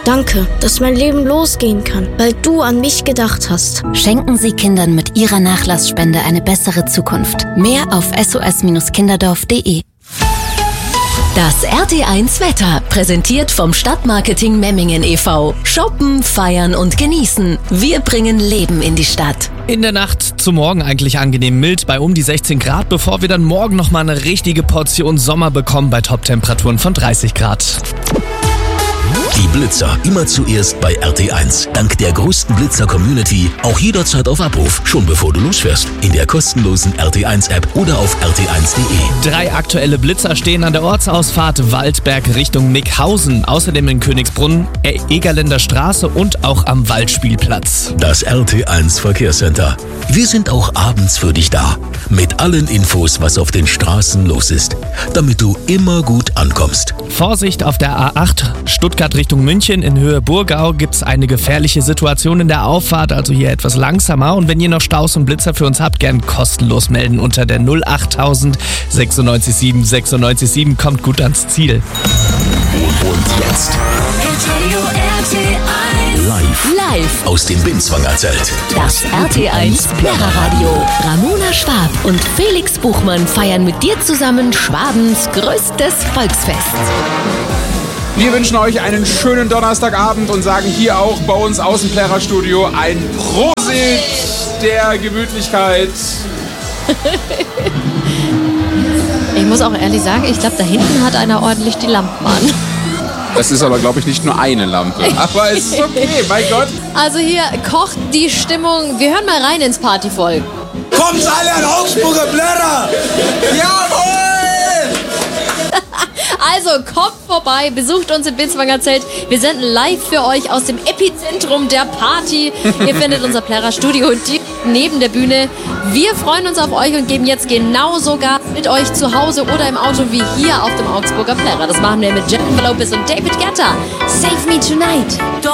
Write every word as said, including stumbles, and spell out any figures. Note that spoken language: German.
Danke, dass mein Leben losgehen kann, weil du an mich gedacht hast. Schenken Sie Kindern mit Ihrer Nachlassspende eine bessere Zukunft. Mehr auf s o s kinderdorf punkt d e. Das R T eins Wetter, präsentiert vom Stadtmarketing Memmingen e V Shoppen, feiern und genießen. Wir bringen Leben in die Stadt. In der Nacht zum Morgen eigentlich angenehm mild bei um die sechzehn Grad, bevor wir dann morgen nochmal eine richtige Portion Sommer bekommen bei Top-Temperaturen von dreißig Grad. Die Blitzer immer zuerst bei R T eins. Dank der größten Blitzer-Community auch jederzeit auf Abruf, schon bevor du losfährst. In der kostenlosen R T eins App oder auf r t eins punkt d e. Drei aktuelle Blitzer stehen an der Ortsausfahrt Waldberg Richtung Nickhausen. Außerdem in Königsbrunn, Egerländer Straße und auch am Waldspielplatz. Das R T eins Verkehrscenter. Wir sind auch abends für dich da. Mit allen Infos, was auf den Straßen los ist. Damit du immer gut ankommst. Vorsicht auf der A acht Stuttgart Richtung München. In Höhe Burgau gibt es eine gefährliche Situation in der Auffahrt, also hier etwas langsamer. Und wenn ihr noch Staus und Blitzer für uns habt, gern kostenlos melden unter der null achttausend sechsundneunzig sieben sechsundneunzig sieben. Kommt gut ans Ziel. Und jetzt live, Live aus dem Binswanger Zelt. das R T eins Plärreradio. Ramona Schwab und Felix Buchmann feiern mit dir zusammen Schwabens größtes Volksfest. Wir wünschen euch einen schönen Donnerstagabend und sagen hier auch bei uns aus dem Plärrerstudio ein Prosit der Gemütlichkeit. Ich muss auch ehrlich sagen, ich glaube, da hinten hat einer ordentlich die Lampen an. Das ist aber, glaube ich, nicht nur eine Lampe. Aber es ist okay, mein Gott. Also hier kocht die Stimmung. Wir hören mal rein ins Partyvolk. Kommt alle an Augsburger Plärrer! Jawohl! Also kommt vorbei, besucht uns im Binswanger Zelt. Wir senden live für euch aus dem Epizentrum der Party. Ihr findet unser Plärrerstudio direkt neben der Bühne. Wir freuen uns auf euch und geben jetzt genauso Gas mit euch zu Hause oder im Auto wie hier auf dem Augsburger Plärrer. Das machen wir mit Jennifer Lopez und David Guetta. Save Me Tonight.